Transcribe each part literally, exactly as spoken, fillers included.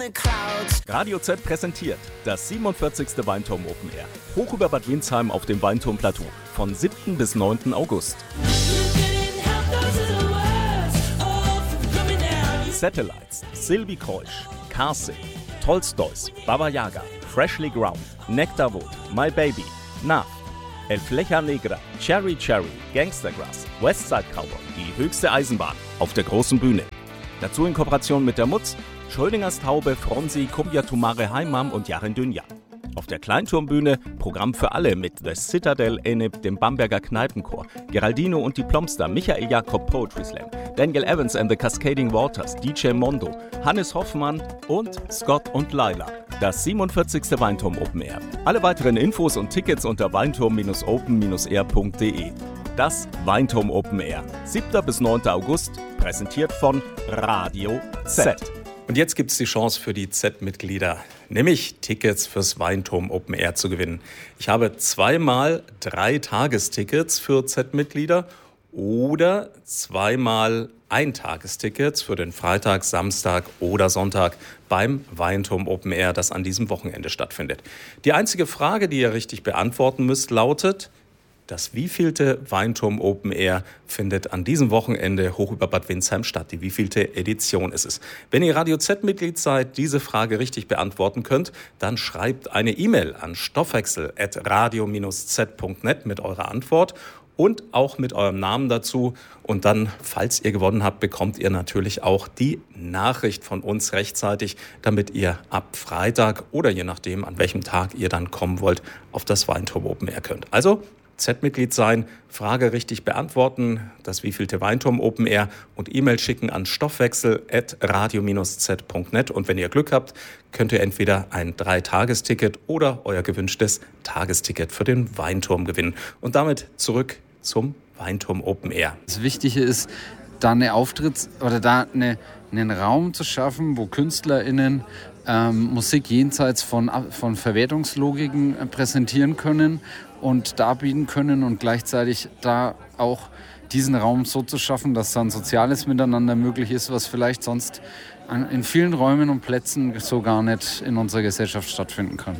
Radio Z präsentiert das siebenundvierzigste Weinturm Open Air. Hoch über Bad Windsheim auf dem Weinturmplateau von siebten bis neunten August. Satellites, Sylvie Kreusch, Carsick, Tolstoys, Baba Yaga, Freshly Ground, Nectarwood, My Baby, Nav, El Flecha Negra, Cherry Cherry, Gangstergrass, Westside Cowboy, die höchste Eisenbahn auf der großen Bühne. Dazu in Kooperation mit der Mutz, Schrödingers Taube, Fronsi, Kubja Tumare Heimam und Jarin Dünja. Auf der Kleinturmbühne Programm für alle mit The Citadel Enib, dem Bamberger Kneipenchor, Geraldino und die Plomster, Michael Jakob Poetry Slam, Daniel Evans and the Cascading Waters, D J Mondo, Hannes Hoffmann und Scott und Laila. Das siebenundvierzigste Weinturm Open Air. Alle weiteren Infos und Tickets unter weinturm open air punkt de. Das Weinturm Open Air. siebter bis neunter August, präsentiert von Radio Z. Und jetzt gibt es die Chance für die Z-Mitglieder, nämlich Tickets fürs Weinturm Open Air zu gewinnen. Ich habe zweimal drei Tagestickets für Z-Mitglieder oder zweimal Eintagestickets für den Freitag, Samstag oder Sonntag beim Weinturm Open Air, das an diesem Wochenende stattfindet. Die einzige Frage, die ihr richtig beantworten müsst, lautet: Das wievielte Weinturm Open Air findet an diesem Wochenende hoch über Bad Windsheim statt? Die wievielte Edition ist es? Wenn ihr Radio Z-Mitglied seid, diese Frage richtig beantworten könnt, dann schreibt eine E-Mail an stoffwechsel at radio z punkt net mit eurer Antwort und auch mit eurem Namen dazu. Und dann, falls ihr gewonnen habt, bekommt ihr natürlich auch die Nachricht von uns rechtzeitig, damit ihr ab Freitag oder je nachdem, an welchem Tag ihr dann kommen wollt, auf das Weinturm Open Air könnt. Also Z-Mitglied sein, Frage richtig beantworten, das wievielte Weinturm Open Air und E-Mail schicken an stoffwechsel at radio z punkt net. Und wenn ihr Glück habt, könnt ihr entweder ein Dreitagesticket oder euer gewünschtes Tagesticket für den Weinturm gewinnen. Und damit zurück zum Weinturm Open Air. Das Wichtige ist, da eine Auftritts- oder da eine, einen Raum zu schaffen, wo KünstlerInnen ähm, Musik jenseits von, von Verwertungslogiken äh, präsentieren können und darbieten können und gleichzeitig da auch diesen Raum so zu schaffen, dass dann soziales Miteinander möglich ist, was vielleicht sonst an, in vielen Räumen und Plätzen so gar nicht in unserer Gesellschaft stattfinden kann.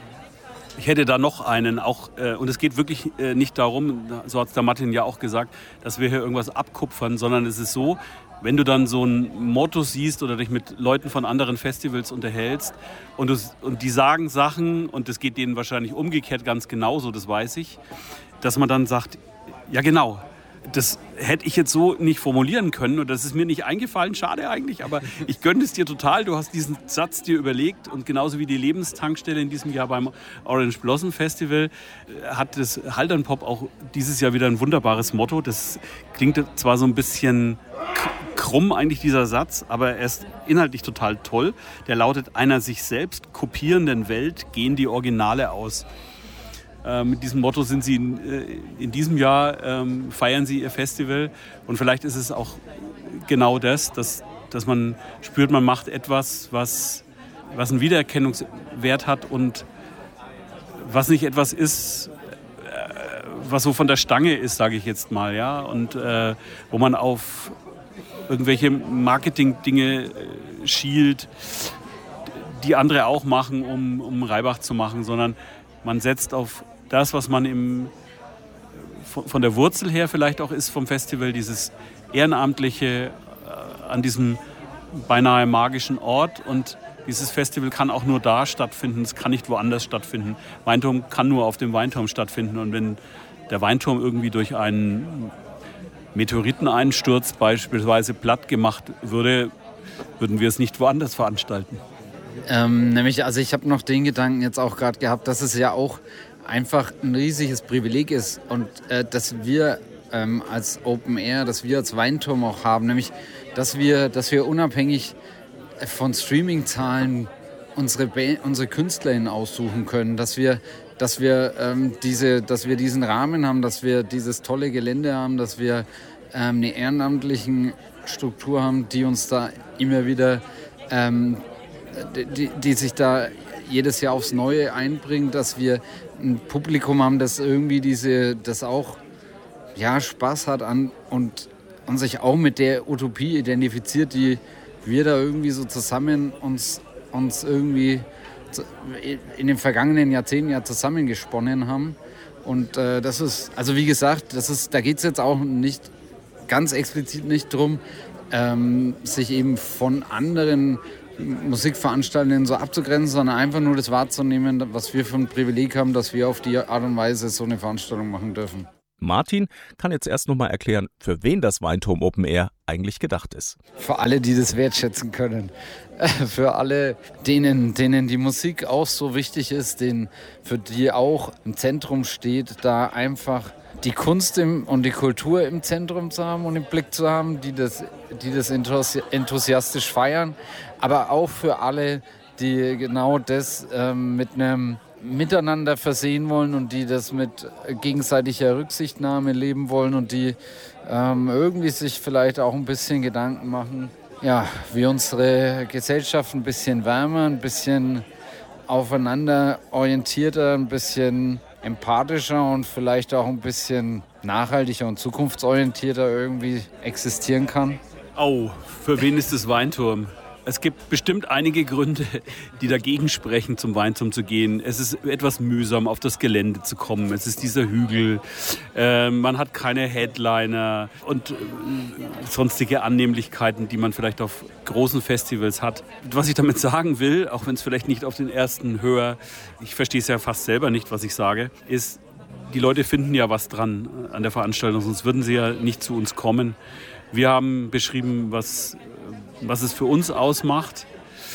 Ich hätte da noch einen, auch, äh, und es geht wirklich äh, nicht darum, so hat es der Martin ja auch gesagt, dass wir hier irgendwas abkupfern, sondern es ist so, wenn du dann so ein Motto siehst oder dich mit Leuten von anderen Festivals unterhältst und, du, und die sagen Sachen, und das geht denen wahrscheinlich umgekehrt ganz genauso, das weiß ich, dass man dann sagt, ja genau, das hätte ich jetzt so nicht formulieren können und das ist mir nicht eingefallen, schade eigentlich, aber ich gönne es dir total. Du hast diesen Satz dir überlegt und genauso wie die Lebenstankstelle in diesem Jahr beim Orange Blossom Festival hat das Haldern Pop auch dieses Jahr wieder ein wunderbares Motto. Das klingt zwar so ein bisschen krumm eigentlich dieser Satz, aber er ist inhaltlich total toll. Der lautet: Einer sich selbst kopierenden Welt gehen die Originale aus. Äh, mit diesem Motto sind sie in, äh, in diesem Jahr, ähm, feiern sie ihr Festival. Und vielleicht ist es auch genau das, dass, dass man spürt, man macht etwas, was, was einen Wiedererkennungswert hat und was nicht etwas ist, äh, was so von der Stange ist, sage ich jetzt mal. Ja? Und äh, wo man auf irgendwelche Marketing-Dinge äh, schielt, die andere auch machen, um, um Reibach zu machen, sondern man setzt auf das, was man im, von der Wurzel her vielleicht auch ist vom Festival, dieses Ehrenamtliche äh, an diesem beinahe magischen Ort. Und dieses Festival kann auch nur da stattfinden, es kann nicht woanders stattfinden. Weinturm kann nur auf dem Weinturm stattfinden. Und wenn der Weinturm irgendwie durch einen Meteoriteneinsturz beispielsweise platt gemacht würde, würden wir es nicht woanders veranstalten. Ähm, nämlich, also ich habe noch den Gedanken jetzt auch gerade gehabt, dass es ja auch einfach ein riesiges Privileg ist und äh, dass wir ähm, als Open Air, dass wir als Weinturm auch haben, nämlich, dass wir, dass wir unabhängig von Streaming-Zahlen unsere, ba- unsere KünstlerInnen aussuchen können, dass wir, dass wir ähm, diese, dass wir diesen Rahmen haben, dass wir dieses tolle Gelände haben, dass wir ähm, eine ehrenamtliche Struktur haben, die uns da immer wieder ähm, Die, die sich da jedes Jahr aufs Neue einbringt, dass wir ein Publikum haben, das irgendwie diese, das auch ja, Spaß hat an und, und sich auch mit der Utopie identifiziert, die wir da irgendwie so zusammen uns uns irgendwie in den vergangenen Jahrzehnten ja zusammengesponnen haben. Und äh, das ist, also wie gesagt, das ist, da geht es jetzt auch nicht ganz explizit nicht darum, ähm, sich eben von anderen Musikveranstaltungen so abzugrenzen, sondern einfach nur das wahrzunehmen, was wir für ein Privileg haben, dass wir auf die Art und Weise so eine Veranstaltung machen dürfen. Martin kann jetzt erst noch mal erklären, für wen das Weinturm Open Air eigentlich gedacht ist. Für alle, die das wertschätzen können. Für alle, denen, denen die Musik auch so wichtig ist, denen, für die auch im Zentrum steht, da einfach die Kunst im, und die Kultur im Zentrum zu haben und im Blick zu haben, die das, die das enthusiastisch feiern. Aber auch für alle, die genau das ähm, mit einem Miteinander versehen wollen und die das mit gegenseitiger Rücksichtnahme leben wollen und die ähm, irgendwie sich vielleicht auch ein bisschen Gedanken machen, ja, wie unsere Gesellschaft ein bisschen wärmer, ein bisschen aufeinander orientierter, ein bisschen empathischer und vielleicht auch ein bisschen nachhaltiger und zukunftsorientierter irgendwie existieren kann. Oh, für wen ist das Weinturm? Es gibt bestimmt einige Gründe, die dagegen sprechen, zum Weinturm zu gehen. Es ist etwas mühsam, auf das Gelände zu kommen. Es ist dieser Hügel. Äh, man hat keine Headliner und äh, sonstige Annehmlichkeiten, die man vielleicht auf großen Festivals hat. Was ich damit sagen will, auch wenn es vielleicht nicht auf den ersten Hör, ich verstehe es ja fast selber nicht, was ich sage, ist, die Leute finden ja was dran an der Veranstaltung, sonst würden sie ja nicht zu uns kommen. Wir haben beschrieben, was was es für uns ausmacht.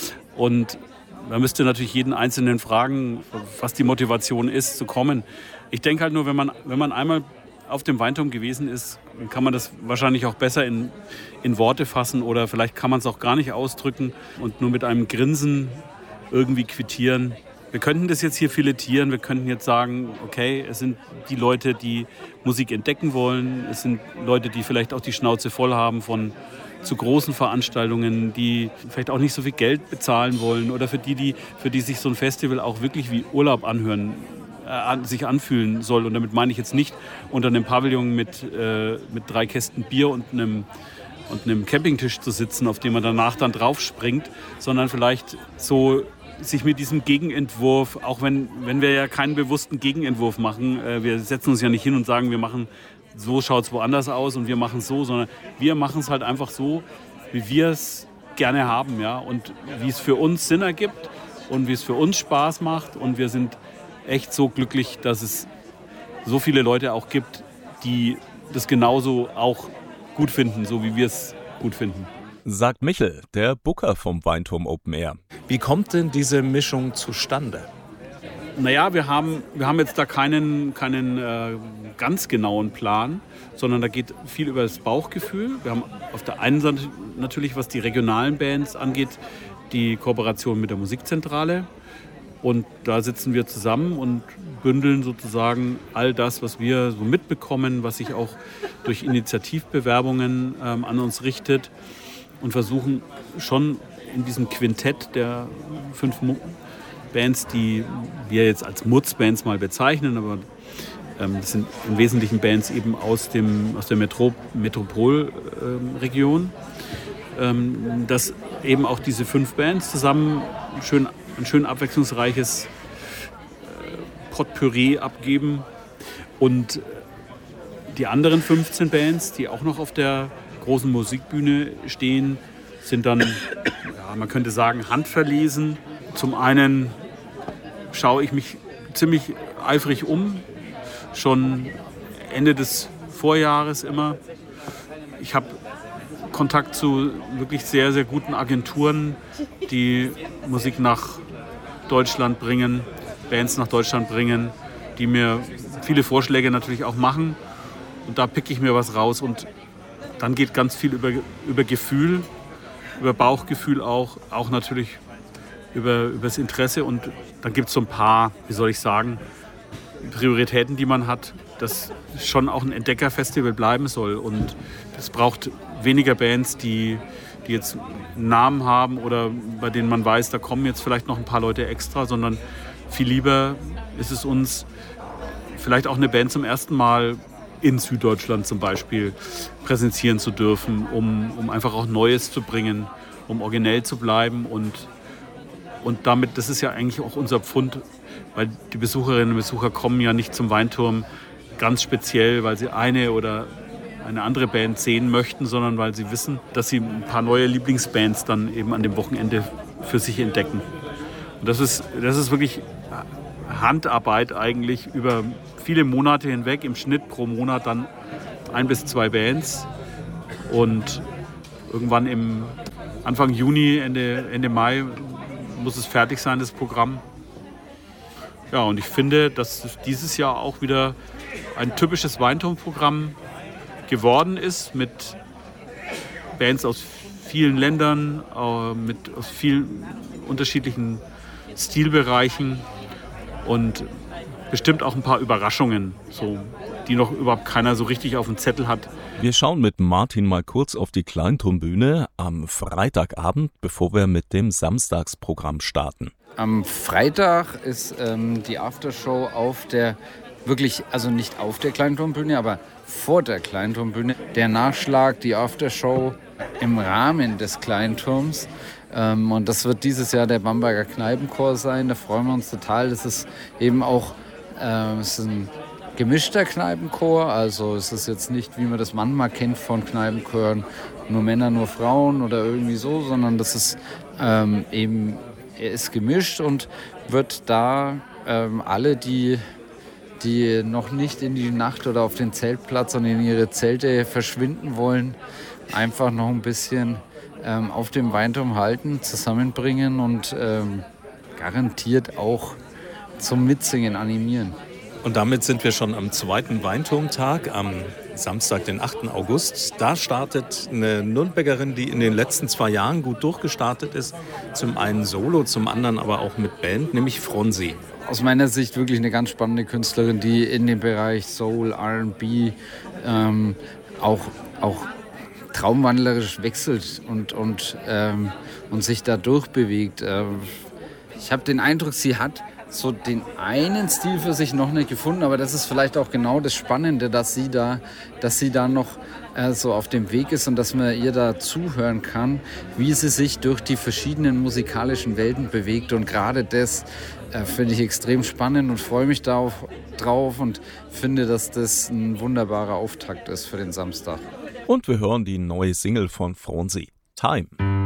Und man müsste natürlich jeden Einzelnen fragen, was die Motivation ist, zu kommen. Ich denke halt nur, wenn man, wenn man einmal auf dem Weinturm gewesen ist, kann man das wahrscheinlich auch besser in, in Worte fassen oder vielleicht kann man es auch gar nicht ausdrücken und nur mit einem Grinsen irgendwie quittieren. Wir könnten das jetzt hier filetieren, wir könnten jetzt sagen, okay, es sind die Leute, die Musik entdecken wollen, es sind Leute, die vielleicht auch die Schnauze voll haben von zu großen Veranstaltungen, die vielleicht auch nicht so viel Geld bezahlen wollen oder für die, die, für die sich so ein Festival auch wirklich wie Urlaub anhören, äh, sich anfühlen soll. Und damit meine ich jetzt nicht unter einem Pavillon mit, äh, mit drei Kästen Bier und einem, und einem Campingtisch zu sitzen, auf dem man danach dann drauf springt, sondern vielleicht so sich mit diesem Gegenentwurf, auch wenn, wenn wir ja keinen bewussten Gegenentwurf machen, äh, wir setzen uns ja nicht hin und sagen, wir machen so schaut es woanders aus und wir machen es so, sondern wir machen es halt einfach so, wie wir es gerne haben, ja, und wie es für uns Sinn ergibt und wie es für uns Spaß macht und wir sind echt so glücklich, dass es so viele Leute auch gibt, die das genauso auch gut finden, so wie wir es gut finden. Sagt Michel, der Booker vom Weinturm Open Air. Wie kommt denn diese Mischung zustande? Naja, wir haben, wir haben jetzt da keinen, keinen äh, ganz genauen Plan, sondern da geht viel über das Bauchgefühl. Wir haben auf der einen Seite natürlich, was die regionalen Bands angeht, die Kooperation mit der Musikzentrale. Und da sitzen wir zusammen und bündeln sozusagen all das, was wir so mitbekommen, was sich auch durch Initiativbewerbungen ähm, an uns richtet und versuchen schon in diesem Quintett der fünf Mu- Bands, die wir jetzt als Mutz-Bands mal bezeichnen, aber ähm, das sind im Wesentlichen Bands eben aus, dem, aus der Metro- Metropolregion, ähm, ähm, dass eben auch diese fünf Bands zusammen schön, ein schön abwechslungsreiches äh, Potpourri abgeben und die anderen fünfzehn Bands, die auch noch auf der großen Musikbühne stehen, sind dann, ja, man könnte sagen, handverlesen. Zum einen schaue ich mich ziemlich eifrig um, schon Ende des Vorjahres immer. Ich habe Kontakt zu wirklich sehr, sehr guten Agenturen, die Musik nach Deutschland bringen, Bands nach Deutschland bringen, die mir viele Vorschläge natürlich auch machen. Und da picke ich mir was raus und dann geht ganz viel über, über Gefühl, über Bauchgefühl auch, auch natürlich über, über das Interesse. Und dann gibt es so ein paar, wie soll ich sagen, Prioritäten, die man hat, dass schon auch ein Entdeckerfestival bleiben soll. Und es braucht weniger Bands, die, die jetzt einen Namen haben oder bei denen man weiß, da kommen jetzt vielleicht noch ein paar Leute extra, sondern viel lieber ist es uns, vielleicht auch eine Band zum ersten Mal in Süddeutschland zum Beispiel präsentieren zu dürfen, um, um einfach auch Neues zu bringen, um originell zu bleiben und Und damit, das ist ja eigentlich auch unser Pfund, weil die Besucherinnen und Besucher kommen ja nicht zum Weinturm ganz speziell, weil sie eine oder eine andere Band sehen möchten, sondern weil sie wissen, dass sie ein paar neue Lieblingsbands dann eben an dem Wochenende für sich entdecken. Und das ist, das ist wirklich Handarbeit eigentlich über viele Monate hinweg, im Schnitt pro Monat dann ein bis zwei Bands. Und irgendwann im Anfang Juni, Ende, Ende Mai muss es fertig sein, das Programm. Ja, und ich finde, dass dieses Jahr auch wieder ein typisches Weinturmprogramm geworden ist mit Bands aus vielen Ländern, äh, mit aus vielen unterschiedlichen Stilbereichen und bestimmt auch ein paar Überraschungen, so, die noch überhaupt keiner so richtig auf dem Zettel hat. Wir schauen mit Martin mal kurz auf die Kleinturmbühne am Freitagabend, bevor wir mit dem Samstagsprogramm starten. Am Freitag ist ähm, die Aftershow auf der, wirklich, also nicht auf der Kleinturmbühne, aber vor der Kleinturmbühne. Der Nachschlag, die Aftershow im Rahmen des Kleinturms. Ähm, und das wird dieses Jahr der Bamberger Kneipenchor sein. Da freuen wir uns total. Das ist eben auch äh, es ist ein gemischter Kneipenchor. Also es ist jetzt nicht, wie man das manchmal kennt von Kneipenchören, nur Männer, nur Frauen oder irgendwie so, sondern das ist ähm, eben, er ist gemischt und wird da ähm, alle, die die noch nicht in die Nacht oder auf den Zeltplatz und in ihre Zelte verschwinden wollen, einfach noch ein bisschen ähm, auf dem Weinturm halten, zusammenbringen und ähm, garantiert auch zum Mitsingen animieren. Und damit sind wir schon am zweiten Weinturmtag, am Samstag, den achten August. Da startet eine Nürnbergerin, die in den letzten zwei Jahren gut durchgestartet ist. Zum einen solo, zum anderen aber auch mit Band, nämlich Fronsi. Aus meiner Sicht wirklich eine ganz spannende Künstlerin, die in dem Bereich Soul, R and B ähm, auch, auch traumwandlerisch wechselt und, und, ähm, und sich da durchbewegt. Ähm, ich habe den Eindruck, sie hat so den einen Stil für sich noch nicht gefunden, aber das ist vielleicht auch genau das Spannende, dass sie da, dass sie da noch äh, so auf dem Weg ist und dass man ihr da zuhören kann, wie sie sich durch die verschiedenen musikalischen Welten bewegt. Und gerade das äh, finde ich extrem spannend und freue mich darauf, drauf und finde, dass das ein wunderbarer Auftakt ist für den Samstag. Und wir hören die neue Single von Fronsi, Time.